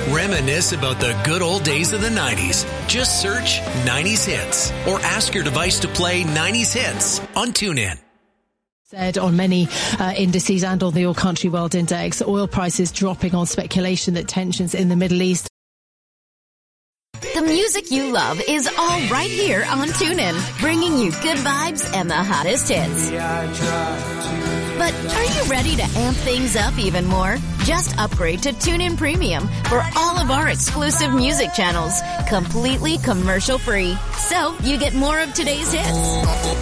Reminisce about the good old days of the 90s. Just search 90s Hits or ask your device to play 90s Hits on TuneIn. Said on many indices and on the All Country World Index, oil prices dropping on speculation that tensions in the Middle East. The music you love is all right here on TuneIn, bringing you good vibes and the hottest hits. But are you ready to amp things up even more? Just upgrade to TuneIn Premium for all of our exclusive music channels, completely commercial free. So you get more of today's hits,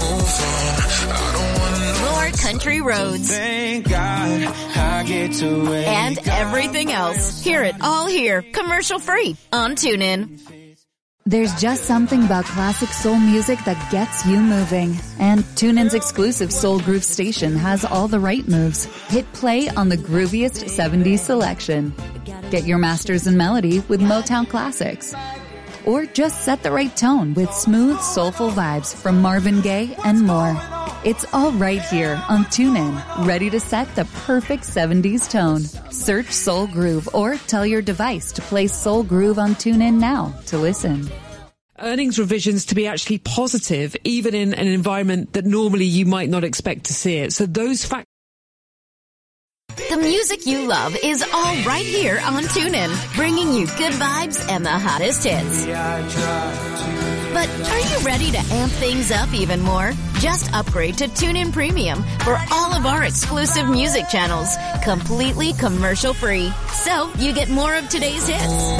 more country roads, thank God I get to wake and everything else. Hear it all here, commercial free on TuneIn. There's just something about classic soul music that gets you moving. And TuneIn's exclusive Soul Groove station has all the right moves. Hit play on the grooviest 70s selection. Get your masters in melody with Motown classics. Or just set the right tone with smooth, soulful vibes from Marvin Gaye and more. It's all right here on TuneIn, ready to set the perfect 70s tone. Search Soul Groove or tell your device to play Soul Groove on TuneIn now to listen. Earnings revisions to be actually positive, even in an environment that normally you might not expect to see it. So those factors. The music you love is all right here on TuneIn, bringing you good vibes and the hottest hits. But are you ready to amp things up even more? Just upgrade to TuneIn Premium for all of our exclusive music channels, completely commercial free. So you get more of today's hits,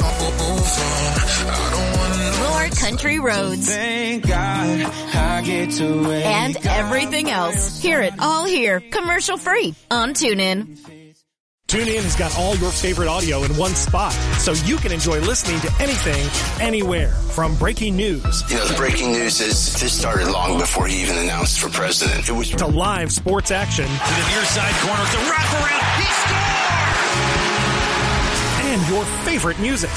more country roads, thank God I get to wake and everything else. Hear it all here, commercial free on TuneIn. TuneIn has got all your favorite audio in one spot, so you can enjoy listening to anything, anywhere. From breaking news. You know, the breaking news is this started long before he even announced for president. It was to live sports action. To the near side corner, the wraparound, he scores! And your favorite music.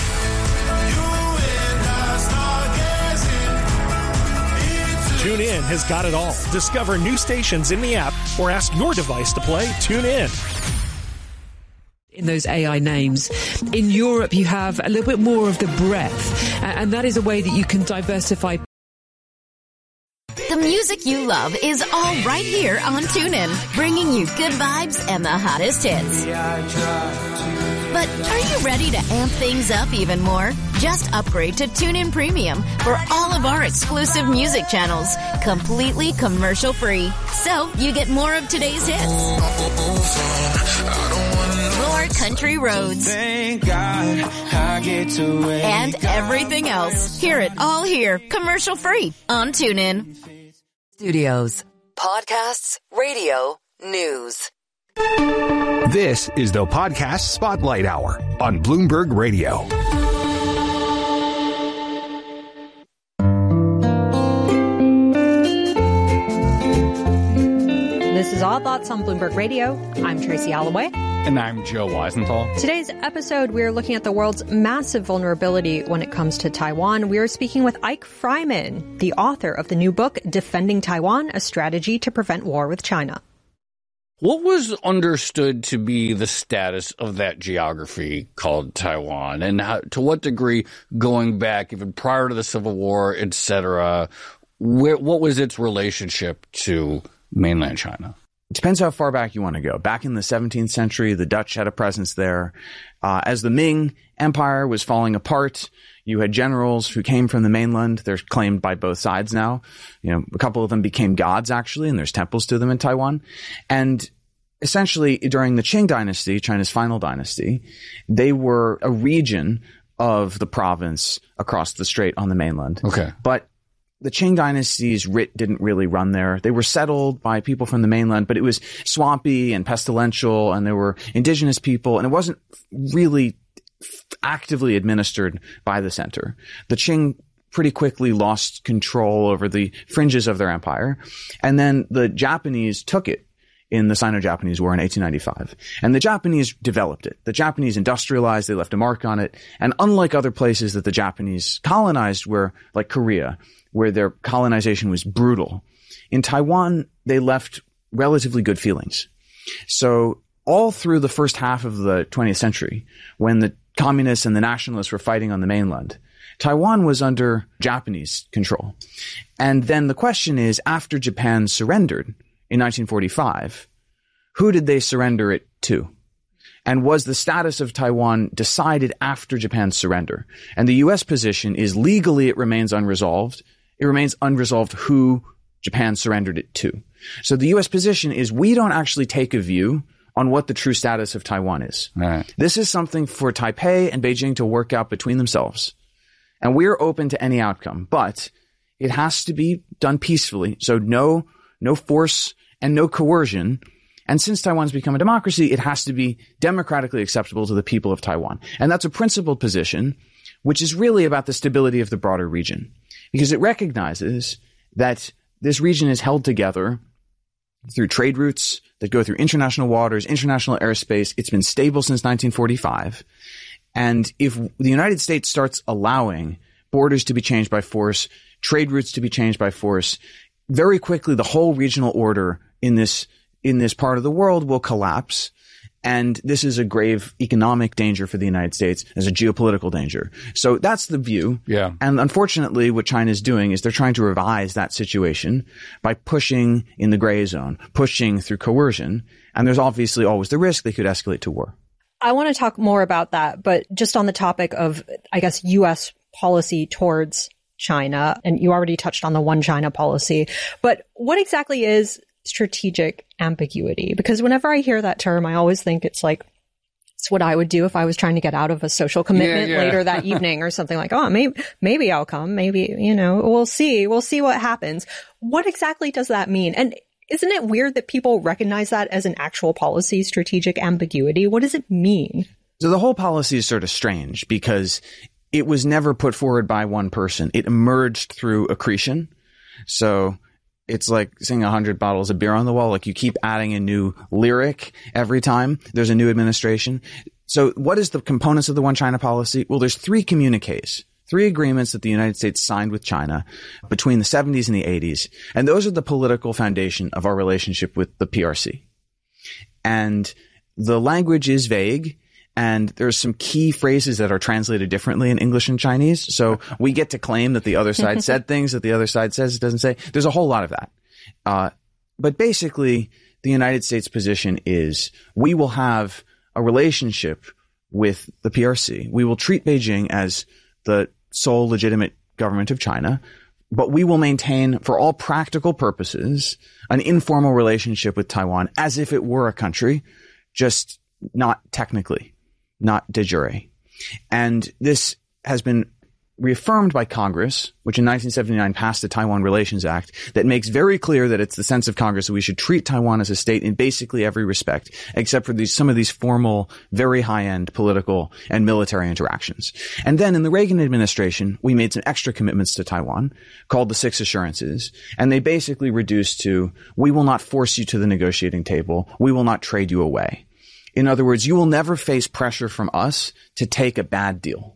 TuneIn has got it all. Discover new stations in the app or ask your device to play TuneIn. In those AI names. In Europe, you have a little bit more of the breadth, and that is a way that you can diversify. The music you love is all right here on TuneIn, bringing you good vibes and the hottest hits. But are you ready to amp things up even more? Just upgrade to TuneIn Premium for all of our exclusive music channels, completely commercial free. So you get more of today's hits, more country roads, thank God I get to wake and everything else. Hear it all here, commercial free on TuneIn. Studios. Podcasts, radio, news. This is the Podcast Spotlight Hour on Bloomberg Radio. This is All Thoughts on Bloomberg Radio. I'm Tracy Alloway. And I'm Joe Weisenthal. Today's episode, we're looking at the world's massive vulnerability when it comes to Taiwan. We are speaking with Ike Fryman, the author of the new book, Defending Taiwan, A Strategy to Prevent War with China. What was understood to be the status of that geography called Taiwan? And how, to what degree, going back even prior to the Civil War, et cetera, what was its relationship to mainland China? It depends how far back you want to go. Back in the 17th century, the Dutch had a presence there. As the Ming Empire was falling apart, you had generals who came from the mainland. They're claimed by both sides now. You know, a couple of them became gods, actually, and there's temples to them in Taiwan. And essentially, during the Qing dynasty, China's final dynasty, they were a region of the province across the strait on the mainland. Okay. But the Qing dynasty's writ didn't really run there. They were settled by people from the mainland, but it was swampy and pestilential, and there were indigenous people, and it wasn't really actively administered by the center. The Qing pretty quickly lost control over the fringes of their empire, and then the Japanese took it in the Sino-Japanese War in 1895. And the Japanese developed it. The Japanese industrialized, they left a mark on it, and unlike other places that the Japanese colonized, where like Korea, where their colonization was brutal, in Taiwan, they left relatively good feelings. So all through the first half of the 20th century, when the communists and the nationalists were fighting on the mainland. Taiwan was under Japanese control. And then the question is, after Japan surrendered in 1945, who did they surrender it to? And was the status of Taiwan decided after Japan's surrender? And the U.S. position is legally it remains unresolved. It remains unresolved who Japan surrendered it to. So the U.S. position is we don't actually take a view on what the true status of Taiwan is. Right. This is something for Taipei and Beijing to work out between themselves. And we're open to any outcome, but it has to be done peacefully. So no force and no coercion. And since Taiwan's become a democracy, it has to be democratically acceptable to the people of Taiwan. And that's a principled position, which is really about the stability of the broader region, because it recognizes that this region is held together through trade routes that go through international waters, international airspace. It's been stable since 1945. And if the United States starts allowing borders to be changed by force, trade routes to be changed by force, very quickly the whole regional order in this part of the world will collapse. And this is a grave economic danger for the United States as a geopolitical danger. So that's the view. Yeah. And unfortunately, what China is doing is they're trying to revise that situation by pushing in the gray zone, pushing through coercion. And there's obviously always the risk they could escalate to war. I want to talk more about that, but just on the topic of, I guess, U.S. policy towards China, and you already touched on the one China policy, but what exactly is strategic ambiguity? Because whenever I hear that term, I always think it's like, it's what I would do if I was trying to get out of a social commitment later that evening or something like, oh, maybe I'll come. Maybe, we'll see. We'll see what happens. What exactly does that mean? And isn't it weird that people recognize that as an actual policy, strategic ambiguity? What does it mean? So the whole policy is sort of strange because it was never put forward by one person. It emerged through accretion. So it's like seeing 100 bottles of beer on the wall. Like you keep adding a new lyric every time there's a new administration. So what is the components of the One China policy? Well, there's 3 communiques, 3 agreements that the United States signed with China between the 70s and the 80s. And those are the political foundation of our relationship with the PRC. And the language is vague. And there's some key phrases that are translated differently in English and Chinese. So we get to claim that the other side said things that the other side says it doesn't say. There's a whole lot of that. But basically, the United States position is we will have a relationship with the PRC. We will treat Beijing as the sole legitimate government of China, but we will maintain, for all practical purposes, an informal relationship with Taiwan as if it were a country, just not technically. Not de jure. And this has been reaffirmed by Congress, which in 1979 passed the Taiwan Relations Act that makes very clear that it's the sense of Congress that we should treat Taiwan as a state in basically every respect, except for some of these formal, very high-end political and military interactions. And then in the Reagan administration, we made some extra commitments to Taiwan called the 6 Assurances. And they basically reduced to, we will not force you to the negotiating table. We will not trade you away. In other words, you will never face pressure from us to take a bad deal.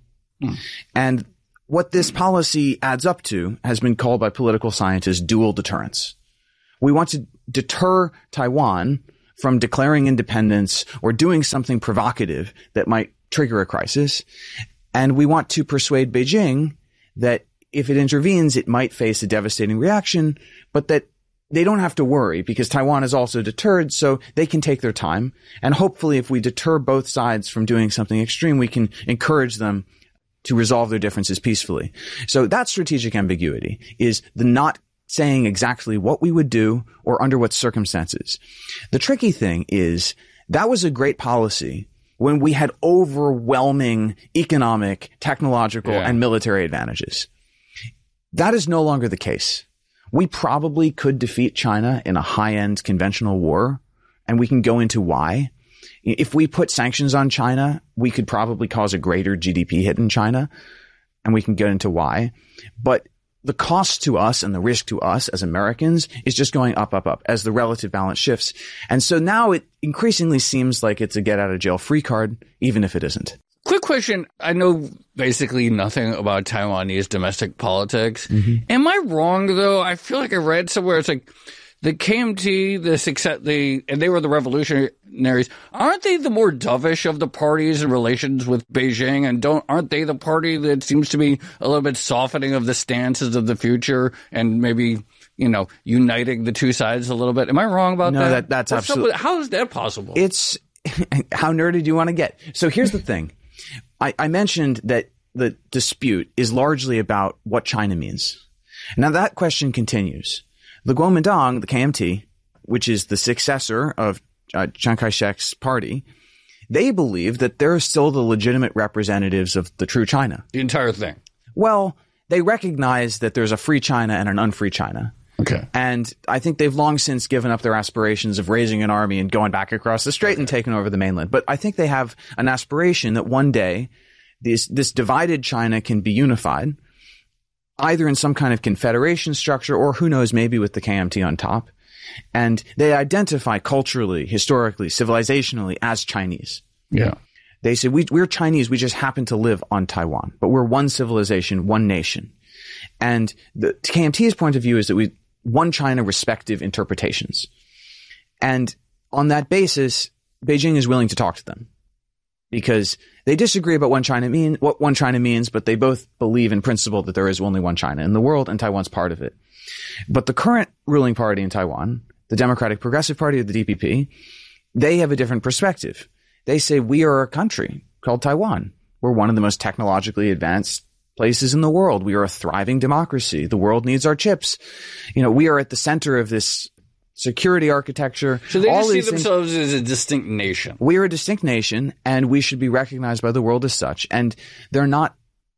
And what this policy adds up to has been called by political scientists dual deterrence. We want to deter Taiwan from declaring independence or doing something provocative that might trigger a crisis. And we want to persuade Beijing that if it intervenes, it might face a devastating reaction, but that they don't have to worry because Taiwan is also deterred, so they can take their time. And hopefully, if we deter both sides from doing something extreme, we can encourage them to resolve their differences peacefully. So that strategic ambiguity is the not saying exactly what we would do or under what circumstances. The tricky thing is that was a great policy when we had overwhelming economic, technological, and military advantages. That is no longer the case. We probably could defeat China in a high-end conventional war, and we can go into why. If we put sanctions on China, we could probably cause a greater GDP hit in China, and we can get into why. But the cost to us and the risk to us as Americans is just going up, up, up as the relative balance shifts. And so now it increasingly seems like it's a get-out-of-jail-free card, even if it isn't. Quick question. I know basically nothing about Taiwanese domestic politics. Mm-hmm. Am I wrong, though? I feel like I read somewhere it's like the KMT, and they were the revolutionaries. Aren't they the more dovish of the parties in relations with Beijing? And aren't they the party that seems to be a little bit softening of the stances of the future and maybe, uniting the two sides a little bit? Am I wrong about that? No, that's absolutely. How is that possible? It's how nerdy do you want to get? So here's the thing. I mentioned that the dispute is largely about what China means. Now that question continues. The Kuomintang, the KMT, which is the successor of Chiang Kai-shek's party, they believe that they're still the legitimate representatives of the true China. The entire thing. Well, they recognize that there's a free China and an unfree China. Okay. And I think they've long since given up their aspirations of raising an army and going back across the strait and taking over the mainland. But I think they have an aspiration that one day this divided China can be unified, either in some kind of confederation structure or who knows, maybe with the KMT on top. And they identify culturally, historically, civilizationally as Chinese. Yeah. They say, we're Chinese, we just happen to live on Taiwan, but we're one civilization, one nation. And the KMT's point of view is that one China respective interpretations. And on that basis, Beijing is willing to talk to them because they disagree about what one China means, but they both believe in principle that there is only one China in the world and Taiwan's part of it. But the current ruling party in Taiwan, the Democratic Progressive Party, or the DPP, they have a different perspective. They say we are a country called Taiwan. We're one of the most technologically advanced places in the world. We are a thriving democracy. The world needs our chips. We are at the center of this security architecture. So they just see themselves as a distinct nation. We are a distinct nation, and we should be recognized by the world as such. And they're not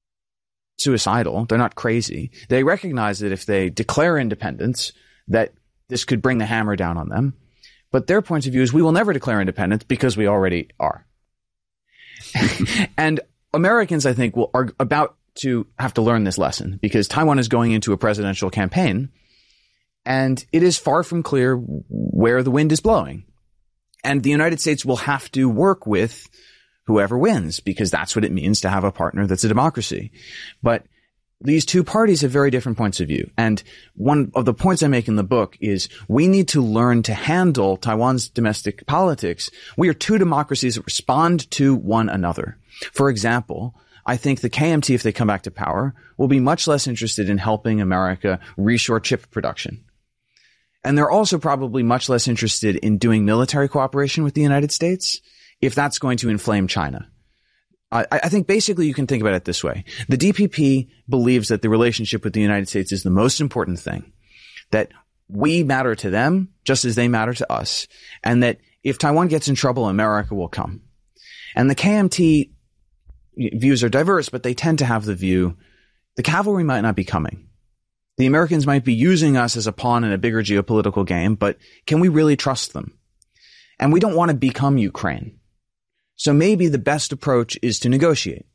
suicidal. They're not crazy. They recognize that if they declare independence, that this could bring the hammer down on them. But their point of view is we will never declare independence because we already are. And Americans, I think, are about to have to learn this lesson because Taiwan is going into a presidential campaign and it is far from clear where the wind is blowing. And the United States will have to work with whoever wins because that's what it means to have a partner that's a democracy. But these two parties have very different points of view. And one of the points I make in the book is we need to learn to handle Taiwan's domestic politics. We are two democracies that respond to one another. For example, I think the KMT, if they come back to power, will be much less interested in helping America reshore chip production. And they're also probably much less interested in doing military cooperation with the United States if that's going to inflame China. I think basically you can think about it this way. The DPP believes that the relationship with the United States is the most important thing, that we matter to them just as they matter to us, and that if Taiwan gets in trouble, America will come. And the KMT views are diverse, but they tend to have the view the cavalry might not be coming. The Americans might be using us as a pawn in a bigger geopolitical game, but can we really trust them? And we don't want to become Ukraine. So maybe the best approach is to negotiate.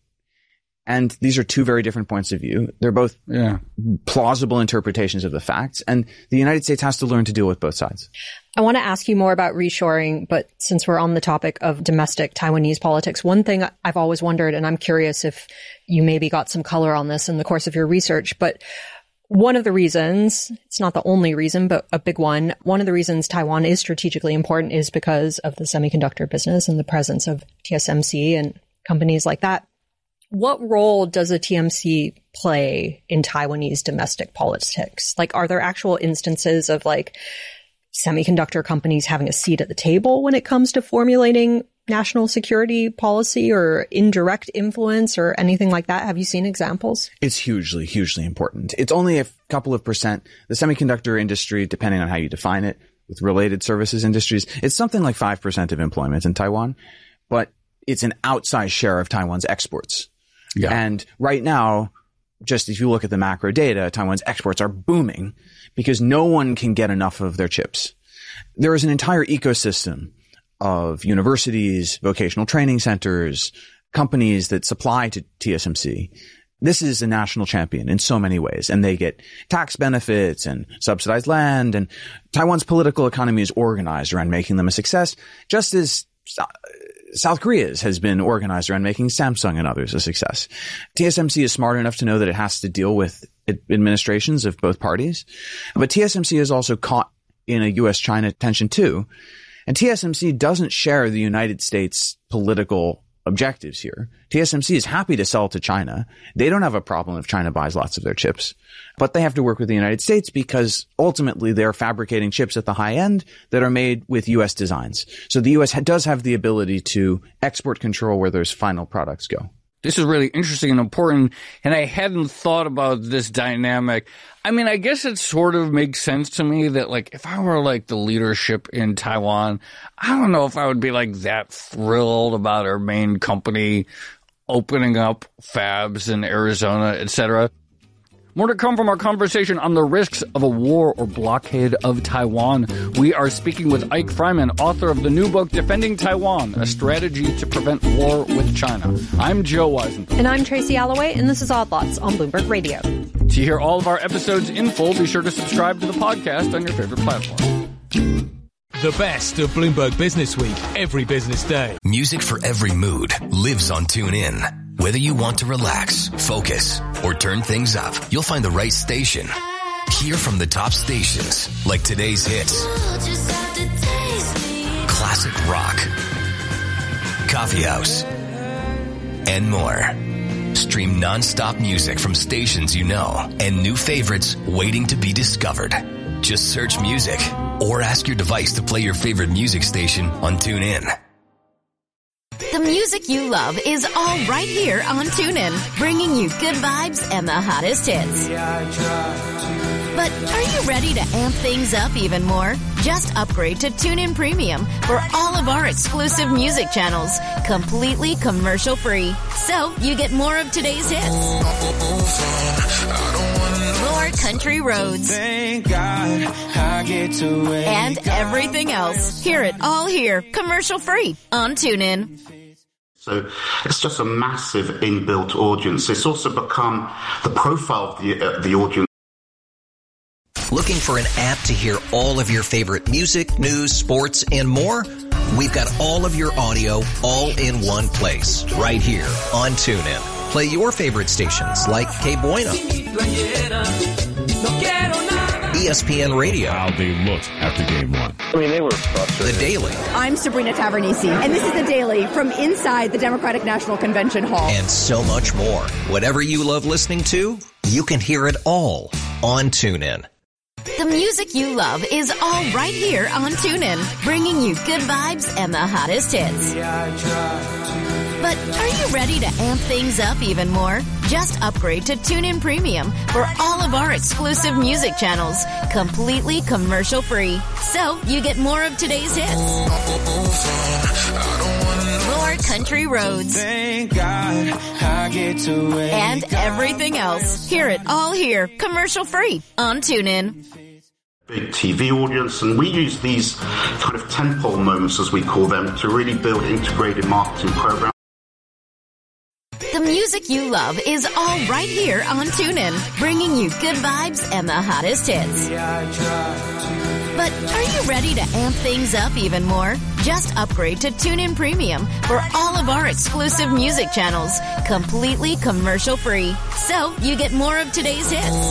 And these are two very different points of view. They're both plausible interpretations of the facts. And the United States has to learn to deal with both sides. I want to ask you more about reshoring, but since we're on the topic of domestic Taiwanese politics, one thing I've always wondered, and I'm curious if you maybe got some color on this in the course of your research, but one of the reasons, it's not the only reason, but a big one of the reasons Taiwan is strategically important is because of the semiconductor business and the presence of TSMC and companies like that. What role does a TMC play in Taiwanese domestic politics? Like, are there actual instances of semiconductor companies having a seat at the table when it comes to formulating national security policy or indirect influence or anything like that? Have you seen examples? It's hugely, hugely important. It's only a couple of percent. The semiconductor industry, depending on how you define it, with related services industries, it's something like 5% of employment in Taiwan, but it's an outsized share of Taiwan's exports. Yeah. And right now, just if you look at the macro data, Taiwan's exports are booming because no one can get enough of their chips. There is an entire ecosystem of universities, vocational training centers, companies that supply to TSMC. This is a national champion in so many ways, and they get tax benefits and subsidized land, and Taiwan's political economy is organized around making them a success, just as South Korea's has been organized around making Samsung and others a success. TSMC is smart enough to know that it has to deal with administrations of both parties, but TSMC is also caught in a U.S.-China tension too. And TSMC doesn't share the United States political objectives here. TSMC is happy to sell to China. They don't have a problem if China buys lots of their chips, but they have to work with the United States because ultimately they're fabricating chips at the high end that are made with U.S. designs. So the U.S. does have the ability to export control where those final products go. This is really interesting and important, and I hadn't thought about this dynamic. I mean, I guess it sort of makes sense to me that, like, if I were, like, the leadership in Taiwan, I don't know if I would be, like, that thrilled about our main company opening up fabs in Arizona, etc. More to come from our conversation on the risks of a war or blockade of Taiwan. We are speaking with Ike Fryman, author of the new book, Defending Taiwan, A Strategy to Prevent War with China. I'm Joe Wiesen. And I'm Tracy Alloway, and this is Odd Lots on Bloomberg Radio. To hear all of our episodes in full, be sure to subscribe to the podcast on your favorite platform. The best of Bloomberg Business Week, every business day. Music for every mood lives on TuneIn. Whether you want to relax, focus, or turn things up, you'll find the right station. Hear from the top stations, like today's hits, classic rock, coffee house, and more. Stream non-stop music from stations you know and new favorites waiting to be discovered. Just search music or ask your device to play your favorite music station on TuneIn. The music you love is all right here on TuneIn, bringing you good vibes and the hottest hits. But are you ready to amp things up even more? Just upgrade to TuneIn Premium for all of our exclusive music channels, completely commercial-free. So you get more of today's hits, more country roads, Thank God I get to wait. and everything else. Hear it all here, commercial-free on TuneIn. So it's just a massive inbuilt audience. It's also become the profile of the audience. Looking for an app to hear all of your favorite music, news, sports, and more? We've got all of your audio all in one place, right here on TuneIn. Play your favorite stations like K Bueno, ESPN Radio. How they looked after game one. I mean, they were frustrated. The Daily. I'm Sabrina Tavernisi, and this is The Daily from inside the Democratic National Convention Hall. And so much more. Whatever you love listening to, you can hear it all on TuneIn. The music you love is all right here on TuneIn, bringing you good vibes and the hottest hits. But are you ready to amp things up even more? Just upgrade to TuneIn Premium for all of our exclusive music channels, completely commercial-free. So you get more of today's hits, more country roads, Thank God I get to wait. and everything else. Hear it all here, commercial-free on TuneIn. Big TV audience, and we use these kind of tentpole moments, as we call them, to really build integrated marketing programs. The music you love is all right here on TuneIn, bringing you good vibes and the hottest hits. But are you ready to amp things up even more? Just upgrade to TuneIn Premium for all of our exclusive music channels, completely commercial-free. So you get more of today's hits,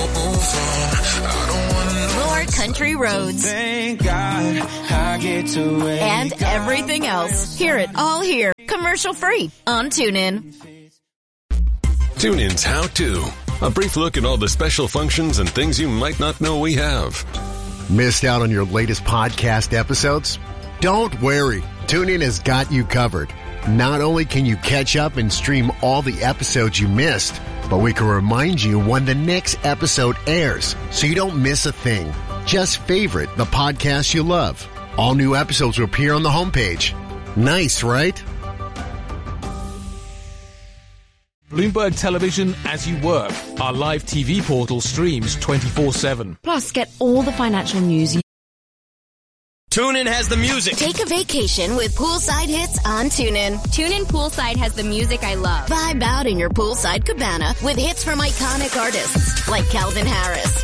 more country roads, Thank God I get to wait. and everything else. Hear it all here, commercial-free on TuneIn. TuneIn's How To. A brief look at all the special functions and things you might not know we have. Missed out on your latest podcast episodes? Don't worry. TuneIn has got you covered. Not only can you catch up and stream all the episodes you missed, but we can remind you when the next episode airs so you don't miss a thing. Just favorite the podcast you love. All new episodes will appear on the homepage. Nice, right? Bloomberg Television as you work. Our live TV portal streams 24/7. Plus, get all the financial news. TuneIn has the music. Take a vacation with poolside hits on TuneIn. TuneIn Poolside has the music I love. Vibe out in your poolside cabana with hits from iconic artists like Calvin Harris,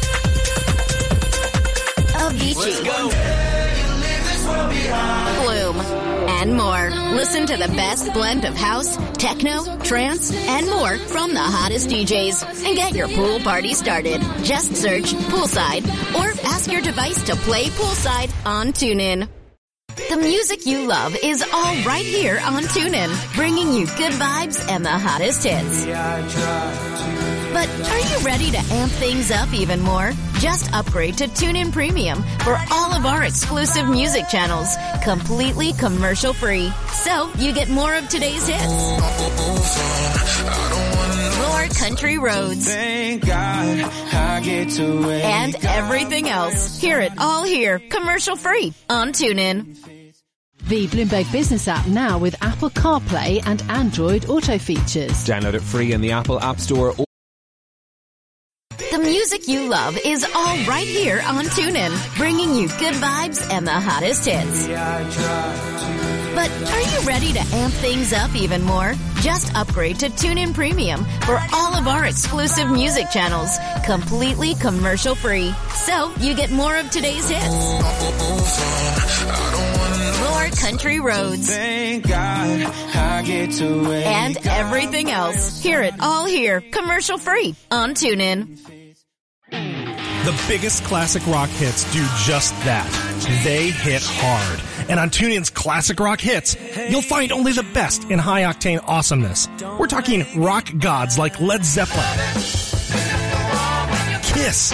Avicii, Flume, and more. Listen to the best blend of house, techno, trance, and more from the hottest DJs and get your pool party started. Just search Poolside or ask your device to play Poolside on TuneIn. The music you love is all right here on TuneIn, bringing you good vibes and the hottest hits. But are you ready to amp things up even more? Just upgrade to TuneIn Premium for all of our exclusive music channels, completely commercial free. So you get more of today's hits, more country roads, Thank God I get to wake and everything else. Hear it all here, commercial free on TuneIn. The Bloomberg Business app now with Apple CarPlay and Android Auto features. Download it free in the Apple App Store. The music you love is all right here on TuneIn, bringing you good vibes and the hottest hits. But are you ready to amp things up even more? Just upgrade to TuneIn Premium for all of our exclusive music channels, completely commercial free. So you get more of today's hits, more country roads, Thank God I get to wake and everything else. Hear it all here, commercial free on TuneIn. The biggest classic rock hits do just that. They hit hard. And on TuneIn's Classic Rock Hits, you'll find only the best in high-octane awesomeness. We're talking rock gods like Led Zeppelin, Kiss,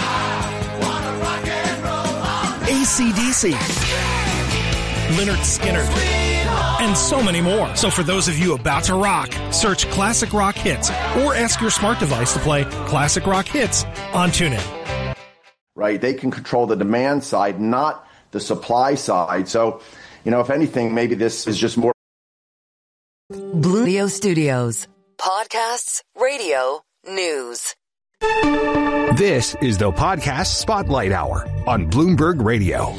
AC/DC, Lynyrd Skynyrd, and so many more. So for those of you about to rock, search Classic Rock Hits or ask your smart device to play Classic Rock Hits on TuneIn. Right? They can control the demand side, not the supply side. So, if anything, maybe this is just more. Blue Studios. Podcasts, radio, news. This is the Podcast Spotlight Hour on Bloomberg Radio.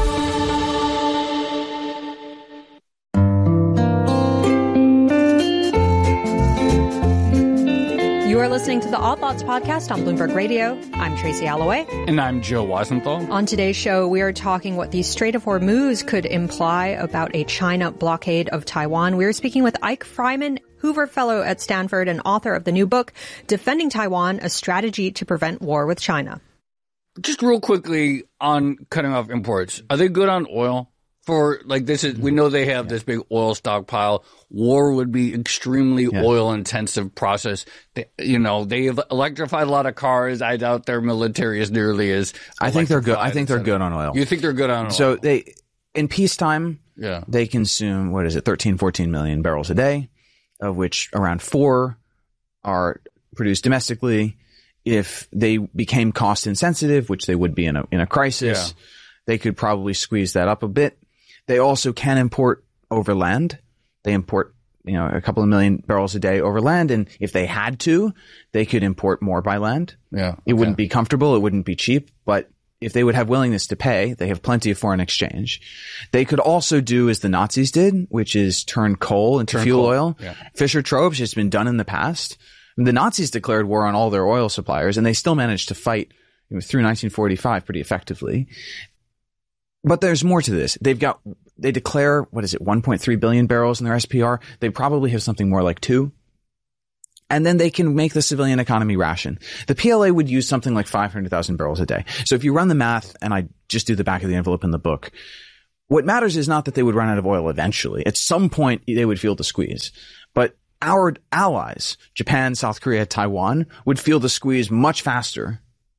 You are listening to the Odd Lots podcast on Bloomberg Radio. I'm Tracy Alloway. And I'm Joe Weisenthal. On today's show, we are talking what the Strait of Hormuz could imply about a China blockade of Taiwan. We are speaking with Ike Fryman, Hoover Fellow at Stanford and author of the new book, Defending Taiwan, A Strategy to Prevent War with China. Just real quickly on cutting off imports. Are they good on oil? We know they have this big oil stockpile. War would be extremely oil intensive process. They've electrified a lot of cars. I doubt their military is nearly as. I think they're good. I think they're good on oil. You think they're good on oil? So in peacetime, they consume, 13, 14 million barrels a day, of which around 4 are produced domestically. If they became cost insensitive, which they would be in a crisis, they could probably squeeze that up a bit. They also can import over land. They import, a couple of million barrels a day over land. And if they had to, they could import more by land. Yeah. It wouldn't be comfortable. It wouldn't be cheap. But if they would have willingness to pay, they have plenty of foreign exchange. They could also do as the Nazis did, which is turn coal into fuel oil. Yeah. Fischer-Tropsch has been done in the past. The Nazis declared war on all their oil suppliers, and they still managed to fight through 1945 pretty effectively. But there's more to this. They declare, 1.3 billion barrels in their SPR. They probably have something more like 2. And then they can make the civilian economy ration. The PLA would use something like 500,000 barrels a day. So if you run the math, and I just do the back of the envelope in the book, what matters is not that they would run out of oil eventually. At some point, they would feel the squeeze. But our allies, Japan, South Korea, Taiwan, would feel the squeeze much faster.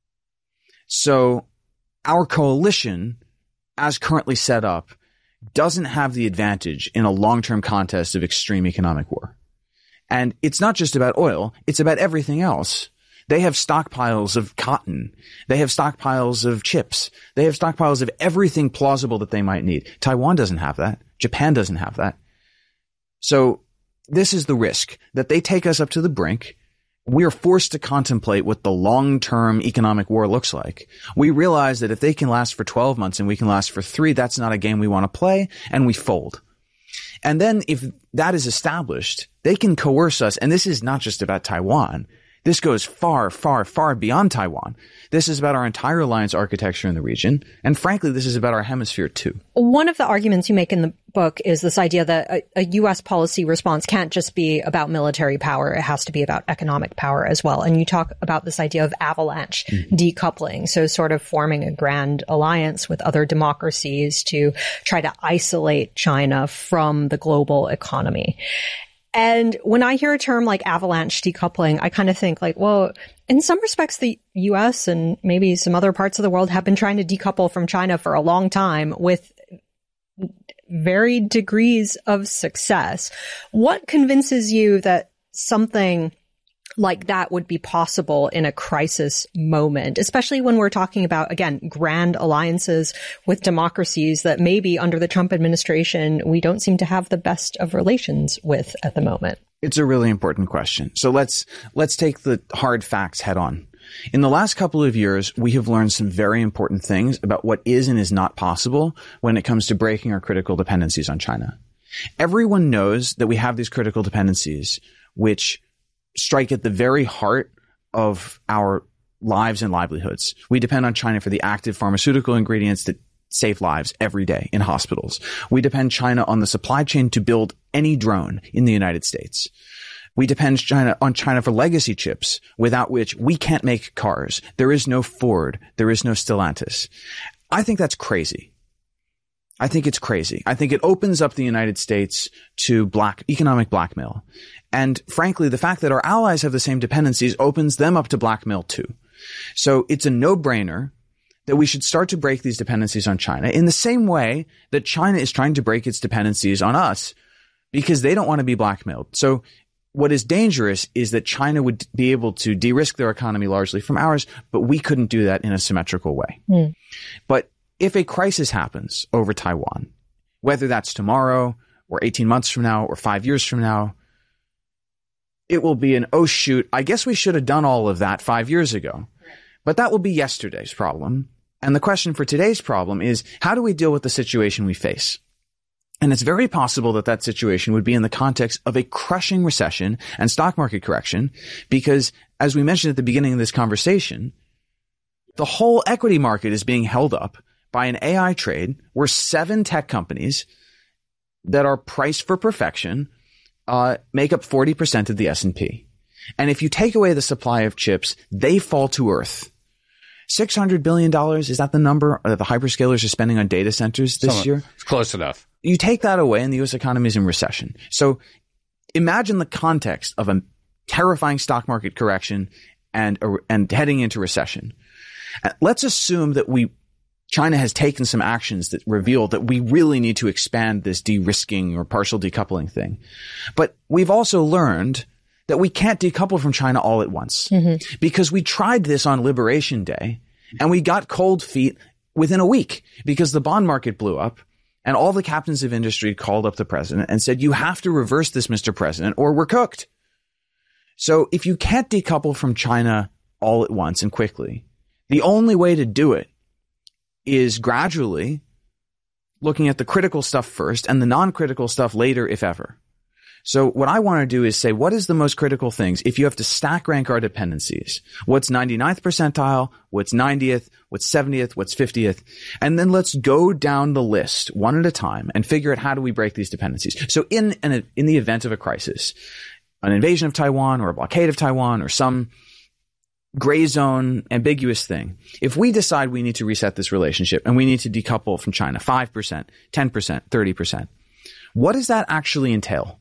So our coalition, as currently set up, doesn't have the advantage in a long-term contest of extreme economic war. And it's not just about oil, it's about everything else. They have stockpiles of cotton. They have stockpiles of chips. They have stockpiles of everything plausible that they might need. Taiwan doesn't have that. Japan doesn't have that. So this is the risk, that they take us up to the brink. We are forced to contemplate what the long-term economic war looks like. We realize that if they can last for 12 months and we can last for 3, that's not a game we want to play, and we fold. And then if that is established, they can coerce us, and this is not just about Taiwan. This goes far, far, far beyond Taiwan. This is about our entire alliance architecture in the region. And frankly, this is about our hemisphere too. One of the arguments you make in the book is this idea that a U.S. policy response can't just be about military power. It has to be about economic power as well. And you talk about this idea of avalanche decoupling. So sort of forming a grand alliance with other democracies to try to isolate China from the global economy. And when I hear a term like avalanche decoupling, I kind of think like, well, in some respects, the U.S. and maybe some other parts of the world have been trying to decouple from China for a long time with varied degrees of success. What convinces you that something like that would be possible in a crisis moment, especially when we're talking about, again, grand alliances with democracies that maybe under the Trump administration, we don't seem to have the best of relations with at the moment? It's a really important question. So let's take the hard facts head on. In the last couple of years, we have learned some very important things about what is and is not possible when it comes to breaking our critical dependencies on China. Everyone knows that we have these critical dependencies, which strike at the very heart of our lives and livelihoods. We depend on China for the active pharmaceutical ingredients that save lives every day in hospitals. We depend China on the supply chain to build any drone in the United States. We depend on China for legacy chips, without which we can't make cars. There is no Ford. There is no Stellantis. I think that's crazy. I think it's crazy. I think it opens up the United States to economic blackmail. And frankly, the fact that our allies have the same dependencies opens them up to blackmail too. So it's a no-brainer that we should start to break these dependencies on China in the same way that China is trying to break its dependencies on us because they don't want to be blackmailed. So what is dangerous is that China would be able to de-risk their economy largely from ours, but we couldn't do that in a symmetrical way. But if a crisis happens over Taiwan, whether that's tomorrow or 18 months from now or 5 years from now, it will be an, oh shoot, I guess we should have done all of that 5 years ago. But that will be yesterday's problem. And the question for today's problem is, how do we deal with the situation we face? And it's very possible that that situation would be in the context of a crushing recession and stock market correction, because as we mentioned at the beginning of this conversation, the whole equity market is being held up by an AI trade where 7 tech companies that are priced for perfection make up 40% of the S&P. And if you take away the supply of chips, they fall to earth. $600 billion, is that the number that the hyperscalers are spending on data centers this year? It's close enough. You take that away and the U.S. economy is in recession. So imagine the context of a terrifying stock market correction and heading into recession. Let's assume that China has taken some actions that reveal that we really need to expand this de-risking or partial decoupling thing. But we've also learned that we can't decouple from China all at once, because we tried this on Liberation Day and we got cold feet within a week because the bond market blew up and all the captains of industry called up the president and said, you have to reverse this, Mr. President, or we're cooked. So if you can't decouple from China all at once and quickly, the only way to do it is gradually looking at the critical stuff first and the non-critical stuff later, if ever. So what I want to do is say, what is the most critical things? If you have to stack rank our dependencies, what's 99th percentile, what's 90th, what's 70th, what's 50th? And then let's go down the list one at a time and figure out how do we break these dependencies. So in the event of a crisis, an invasion of Taiwan or a blockade of Taiwan or some gray zone ambiguous thing, if we decide we need to reset this relationship and we need to decouple from China 5%, 10%, 30%, what does that actually entail?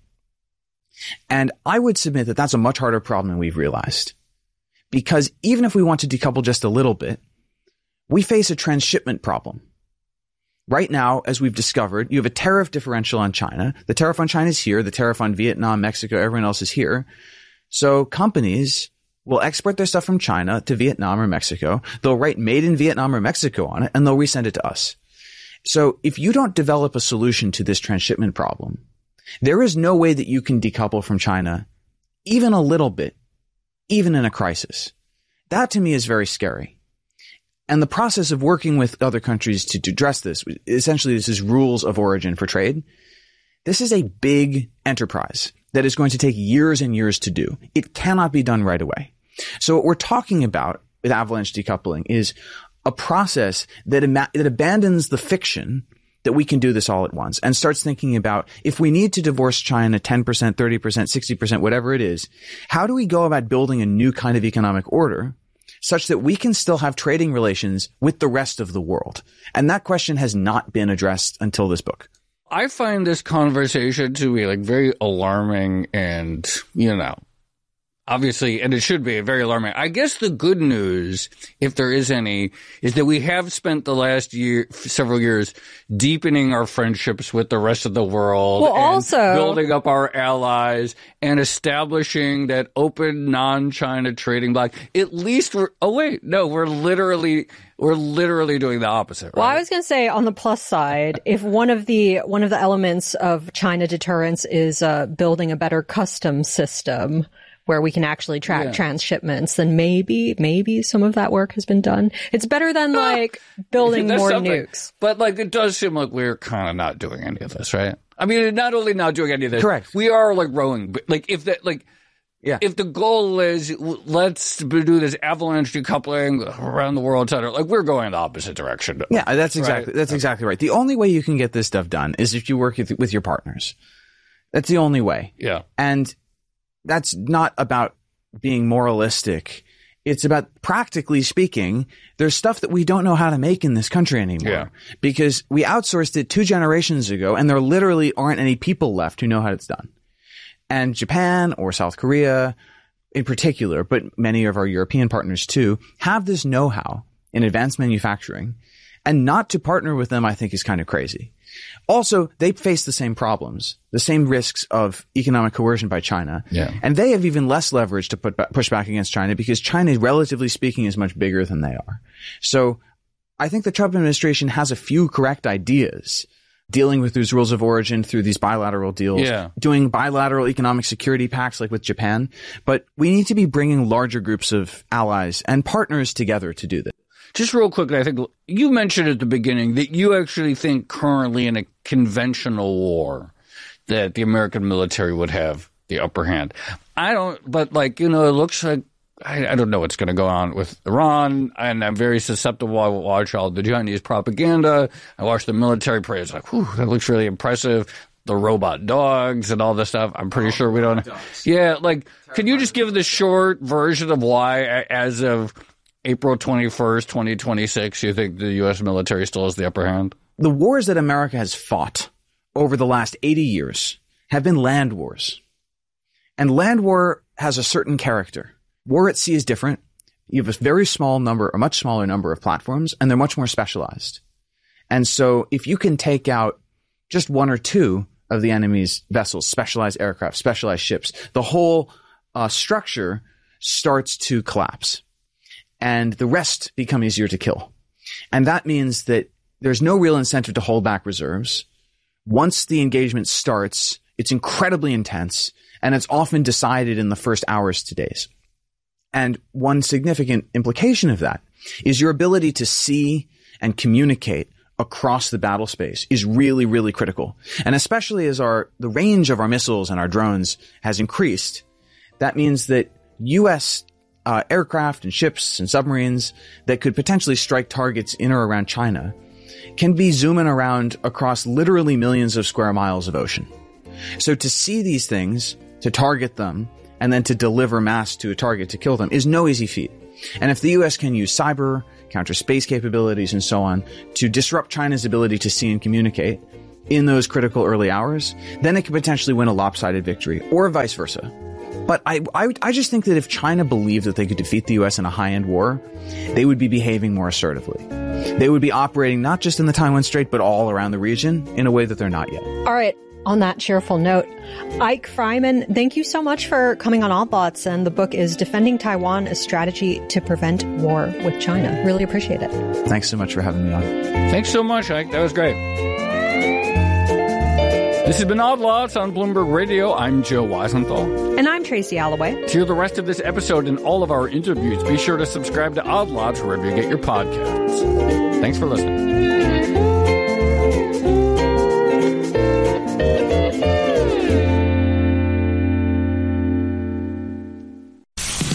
And I would submit that that's a much harder problem than we've realized. Because even if we want to decouple just a little bit, we face a transshipment problem. Right now, as we've discovered, you have a tariff differential on China. The tariff on China is here. The tariff on Vietnam, Mexico, everyone else is here. So companies will export their stuff from China to Vietnam or Mexico. They'll write made in Vietnam or Mexico on it, and they'll resend it to us. So if you don't develop a solution to this transshipment problem, there is no way that you can decouple from China even a little bit, even in a crisis. That to me is very scary. And the process of working with other countries to address this, essentially this is rules of origin for trade. This is a big enterprise that is going to take years and years to do. It cannot be done right away. So what we're talking about with avalanche decoupling is a process that abandons the fiction that we can do this all at once and starts thinking about, if we need to divorce China 10%, 30%, 60%, whatever it is, how do we go about building a new kind of economic order such that we can still have trading relations with the rest of the world? And that question has not been addressed until this book. I find this conversation to be very alarming and, obviously, and it should be very alarming. I guess the good news, if there is any, is that we have spent the last several years deepening our friendships with the rest of the world, well, also building up our allies and establishing that open non-China trading bloc. At least we're literally doing the opposite. Right? Well, I was going to say, on the plus side, if one of the elements of China deterrence is building a better customs system where we can actually track transshipments, then maybe some of that work has been done. It's better than building more nukes. But it does seem like we're kind of not doing any of this, right? I mean, not only not doing any of this, correct. We are rowing. If the goal is let's do this avalanche decoupling around the world, etc., we're going in the opposite direction. Yeah, that's exactly right. The only way you can get this stuff done is if you work with your partners. That's the only way. Yeah. And that's not about being moralistic. It's about, practically speaking, there's stuff that we don't know how to make in this country anymore because we outsourced it 2 generations ago, and there literally aren't any people left who know how it's done. And Japan or South Korea in particular, but many of our European partners too, have this know-how in advanced manufacturing, and not to partner with them, I think, is kind of crazy. Also, they face the same problems, the same risks of economic coercion by China. Yeah. And they have even less leverage to push back against China because China, relatively speaking, is much bigger than they are. So I think the Trump administration has a few correct ideas dealing with these rules of origin through these bilateral deals, doing bilateral economic security pacts like with Japan. But we need to be bringing larger groups of allies and partners together to do this. Just real quick, I think you mentioned at the beginning that you actually think currently in a conventional war that the American military would have the upper hand. I don't, but it looks like, I don't know what's going to go on with Iran, and I'm very susceptible. I watch all the Chinese propaganda. I watch the military parades, whew, that looks really impressive. The robot dogs and all this stuff. I'm pretty sure we don't. Yeah, can you just give the short version of why, as of April 21st, 2026, you think the U.S. military still has the upper hand? The wars that America has fought over the last 80 years have been land wars. And land war has a certain character. War at sea is different. You have a very small number, a much smaller number of platforms, and they're much more specialized. And so if you can take out just 1 or 2 of the enemy's vessels, specialized aircraft, specialized ships, the whole structure starts to collapse. And the rest become easier to kill. And that means that there's no real incentive to hold back reserves. Once the engagement starts, it's incredibly intense, and it's often decided in the first hours to days. And one significant implication of that is your ability to see and communicate across the battle space is really, really critical. And especially as the range of our missiles and our drones has increased, that means that U.S. aircraft and ships and submarines that could potentially strike targets in or around China can be zooming around across literally millions of square miles of ocean. So to see these things, to target them, and then to deliver mass to a target to kill them is no easy feat. And if the U.S. can use cyber, counter space capabilities, and so on to disrupt China's ability to see and communicate in those critical early hours, then it could potentially win a lopsided victory, or vice versa. But I just think that if China believed that they could defeat the U.S. in a high-end war, they would be behaving more assertively. They would be operating not just in the Taiwan Strait, but all around the region in a way that they're not yet. All right. On that cheerful note, Ike Fryman, thank you so much for coming on Odd Lots. And the book is Defending Taiwan, A Strategy to Prevent War with China. Really appreciate it. Thanks so much for having me on. Thanks so much, Ike. That was great. This has been Odd Lots on Bloomberg Radio. I'm Joe Weisenthal. And I'm Tracy Alloway. To hear the rest of this episode and all of our interviews, be sure to subscribe to Odd Lots wherever you get your podcasts. Thanks for listening.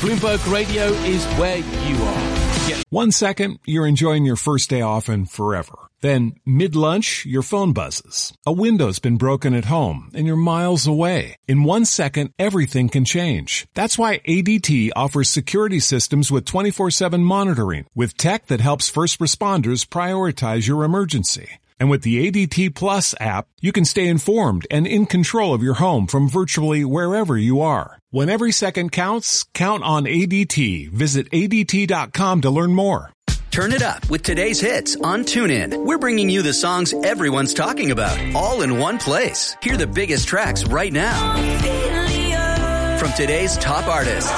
Bloomberg Radio is where you are. Get 1 second, you're enjoying your first day off and forever. Then, mid-lunch, your phone buzzes. A window's been broken at home, and you're miles away. In 1 second, everything can change. That's why ADT offers security systems with 24/7 monitoring, with tech that helps first responders prioritize your emergency. And with the ADT Plus app, you can stay informed and in control of your home from virtually wherever you are. When every second counts, count on ADT. Visit ADT.com to learn more. Turn it up with today's hits on TuneIn. We're bringing you the songs everyone's talking about, all in one place. Hear the biggest tracks right now from today's top artists.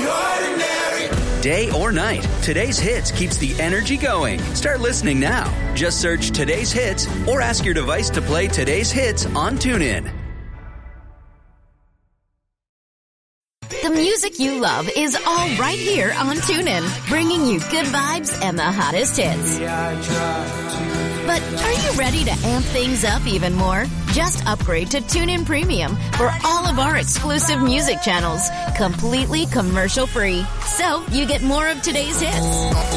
Day or night, today's hits keeps the energy going. Start listening now. Just search today's hits or ask your device to play today's hits on TuneIn. The music you love is all right here on TuneIn, bringing you good vibes and the hottest hits. But are you ready to amp things up even more? Just upgrade to TuneIn Premium for all of our exclusive music channels, completely commercial-free. So you get more of today's hits,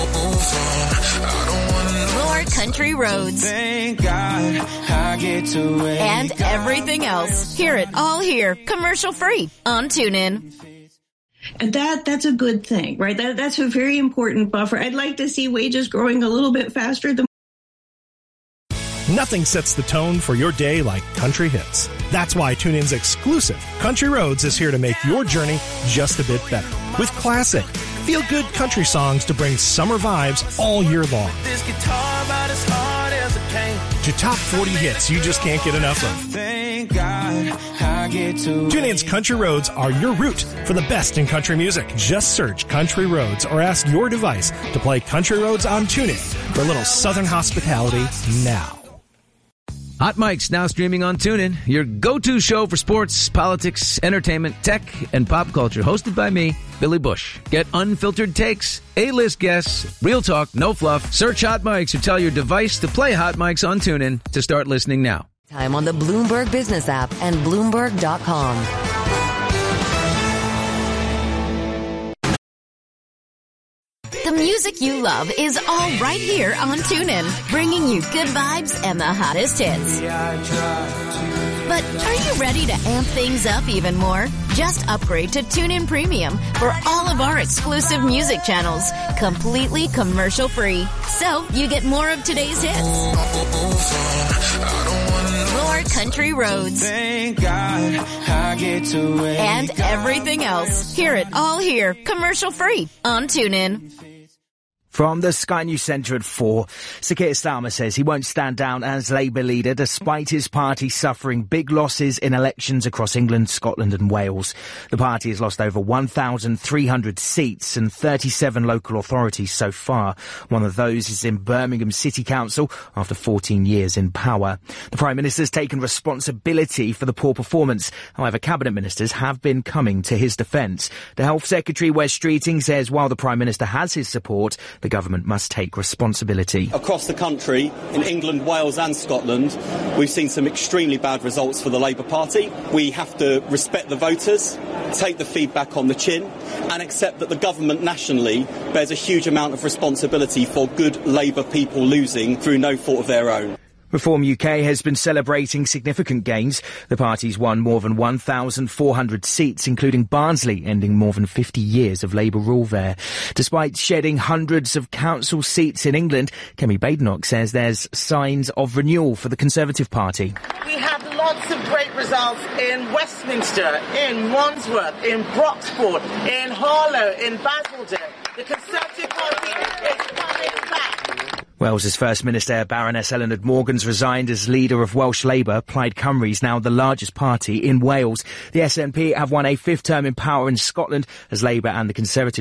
more country roads, Thank God I get to wake and everything else. Hear it all here, commercial-free on TuneIn. And that's a good thing, right? That's a very important buffer. I'd like to see wages growing a little bit faster than. Nothing sets the tone for your day like country hits. That's why TuneIn's exclusive Country Roads is here to make your journey just a bit better. With classic, feel-good country songs to bring summer vibes all year long. this guitar about as hard as I can. To top 40 hits you just can't get enough of. Thank God I get to TuneIn's Country Roads are your route for the best in country music. Just search Country Roads or ask your device to play Country Roads on TuneIn for a little southern hospitality now. Hot Mic's now streaming on TuneIn, your go-to show for sports, politics, entertainment, tech, and pop culture. Hosted by me, Billy Bush. Get unfiltered takes, A-list guests, real talk, no fluff. Search Hot Mic's or tell your device to play Hot Mic's on TuneIn to start listening now. Time on the Bloomberg Business app and Bloomberg.com. The music you love is all right here on TuneIn, bringing you good vibes and the hottest hits. But are you ready to amp things up even more? Just upgrade to TuneIn Premium for all of our exclusive music channels, completely commercial-free. So you get more of today's hits, more country roads, Thank God I get to wake and everything else. Hear it all here, commercial-free on TuneIn. From the Sky News Centre at 4, Sir Keir Starmer says he won't stand down as Labour leader despite his party suffering big losses in elections across England, Scotland and Wales. The party has lost over 1,300 seats and 37 local authorities so far. One of those is in Birmingham City Council after 14 years in power. The Prime Minister has taken responsibility for the poor performance. However, Cabinet Ministers have been coming to his defence. The Health Secretary, Wes Streeting, says while the Prime Minister has his support, the government must take responsibility. Across the country, in England, Wales and Scotland, we've seen some extremely bad results for the Labour Party. We have to respect the voters, take the feedback on the chin, and accept that the government nationally bears a huge amount of responsibility for good Labour people losing through no fault of their own. Reform UK has been celebrating significant gains. The party's won more than 1,400 seats, including Barnsley, ending more than 50 years of Labour rule there. Despite shedding hundreds of council seats in England, Kemi Badenoch says there's signs of renewal for the Conservative Party. We have lots of great results in Westminster, in Wandsworth, in Broxport, in Harlow, in Basildon. The Conservative Party is coming back. Wales's First Minister, Baroness Eleanor Morgan's resigned as leader of Welsh Labour. Plaid Cymru is now the largest party in Wales. The SNP have won a fifth term in power in Scotland as Labour and the Conservative